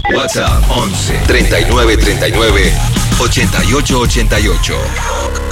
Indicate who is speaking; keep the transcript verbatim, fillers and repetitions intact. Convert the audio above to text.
Speaker 1: WhatsApp once treinta y nueve treinta y nueve ochenta y ocho ochenta y ocho.